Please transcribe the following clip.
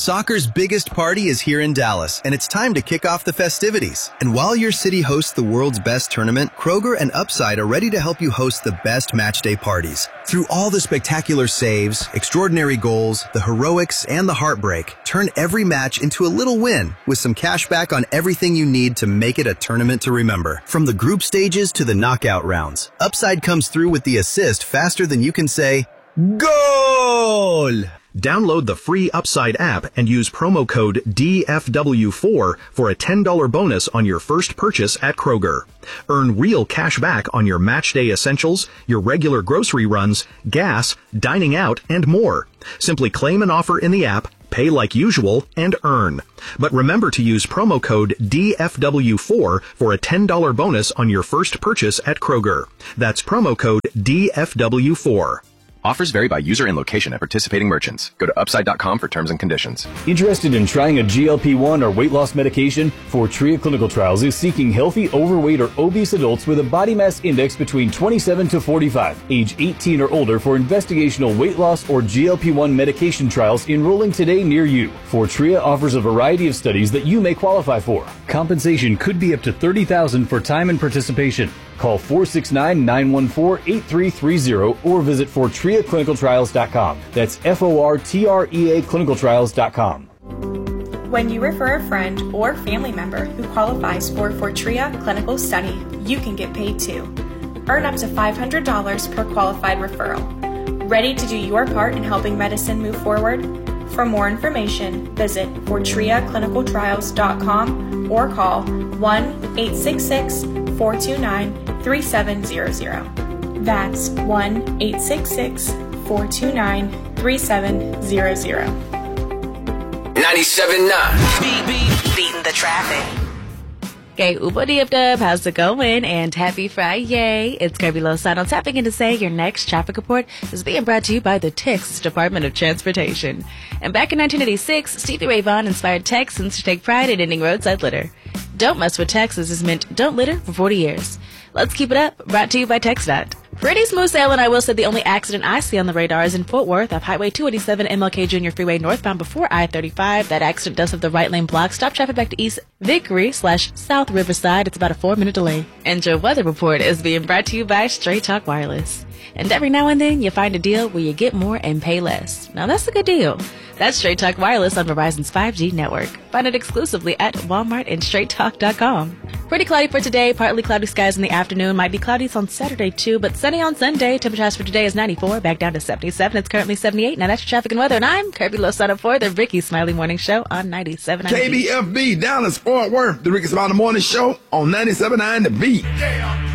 Soccer's biggest party is here in Dallas, and it's time to kick off the festivities. And while your city hosts the world's best tournament, Kroger and Upside are ready to help you host the best match day parties. Through all the spectacular saves, extraordinary goals, the heroics, and the heartbreak, turn every match into a little win with some cash back on everything you need to make it a tournament to remember. From the group stages to the knockout rounds, Upside comes through with the assist faster than you can say, "Goal!" Download the free Upside app and use promo code DFW4 for a $10 bonus on your first purchase at Kroger. Earn real cash back on your match day essentials, your regular grocery runs, gas, dining out, and more. Simply claim an offer in the app, pay like usual, and earn. But remember to use promo code DFW4 for a $10 bonus on your first purchase at Kroger. That's promo code DFW4. Offers vary by user and location at participating merchants. Go to upside.com for terms and conditions. Interested in trying a GLP-1 or weight loss medication? Fortrea Clinical Trials is seeking healthy, overweight, or obese adults with a body mass index between 27 to 45, age 18 or older for investigational weight loss or GLP-1 medication trials enrolling today near you. Fortrea offers a variety of studies that you may qualify for. Compensation could be up to $30,000 for time and participation. Call 469-914-8330 or visit FortreaClinicalTrials.com. That's FORTREA Clinicaltrials.com. When you refer a friend or family member who qualifies for Fortrea Clinical Study, you can get paid too. Earn up to $500 per qualified referral. Ready to do your part in helping medicine move forward? For more information, visit FortreaClinicalTrials.com or call 1-866-429-3700. That's 1-866-429-3700. 97.9 Beating the traffic. Okay, Ubo Dub, how's it going? And happy Friday. It's Kirby Lozano tapping in to say your next traffic report is being brought to you by the Texas Department of Transportation. And back in 1986, Stevie Ray Vaughan inspired Texans to take pride in ending roadside litter. Don't Mess with Texas has meant don't litter for 40 years. Let's keep it up, brought to you by TxDOT. Pretty smooth sailing, I will say. The only accident I see on the radar is in Fort Worth off Highway 287 MLK Jr. Freeway northbound before I-35. That accident does have the right lane blocked. Stop traffic back to East Vickery/South Riverside. It's about a 4-minute delay. And your weather report is being brought to you by Straight Talk Wireless. And every now and then you find a deal where you get more and pay less. Now that's a good deal. That's Straight Talk Wireless on Verizon's 5G network. Find it exclusively at Walmart and StraightTalk.com. Pretty cloudy for today. Partly cloudy skies in the afternoon. Might be cloudy on Saturday too, but sunny on Sunday. Temperature for today is 94, back down to 77. It's currently 78. Now that's your traffic and weather. And I'm Kirby Lozano for the Ricky Smiley Morning Show on 97.9 KBFB Dallas Fort Worth. The Ricky Smiley Morning Show on 97.9 The Beat. Yeah.